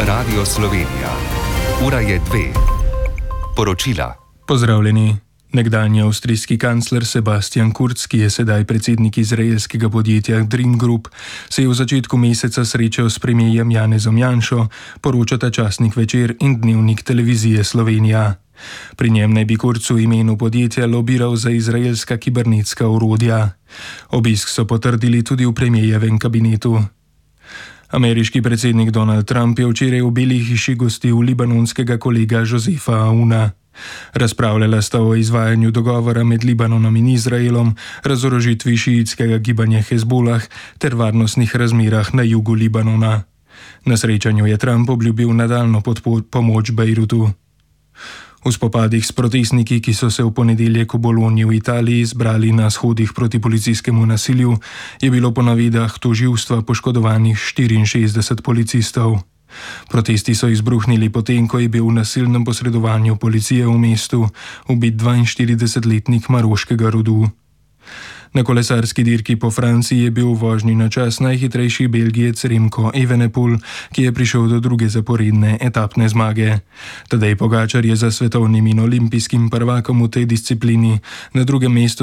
Radio Slovenija. Ura je 2. Poročila. Pozdravljeni. Nekdanji avstrijski kancler Sebastian Kurz, ki je sedaj predsednik izraelskega podjetja Dream Group, se je v začetku meseca srečal s premierjem Janezom Janšo, poročata časnik Večer in Dnevnik televizije Slovenija. Pri njem naj bi Kurz v imenu podjetja lobiral za izraelska kibernetska orodja. Obisk so potrdili tudi v premierjevem kabinetu. Ameriški predsednik Donald Trump je včeraj v Beli hiši gostil libanonskega kolega Josefa Aouna. Razpravljala sta o izvajanju dogovora med Libanonom in Izraelom, razorožitvi šiitskega gibanja Hezbolah ter varnostnih razmerah na jugu Libanona. Na srečanju je Trump obljubil nadaljnjo pomoč Bejrutu. V spopadih s protestniki, ki so se v ponedeljek v Bologni v Italiji zbrali na shodih proti policijskemu nasilju, je bilo po navedbah tožilstva poškodovanih 64 policistov. Protesti so izbruhnili potem, ko je bil v nasilnem posredovanju policije v mestu ubit 42-letnik maroškega rodu. Na kolesarski dirki po Franciji je bil v vožnji na čas najhitrejši Belgijec Remco Evenepoel, ki je prišel do druge zaporedne etapne zmage. Tadej Pogačar je za svetovnim in olimpijskim prvakom v tej disciplini na drugem mestu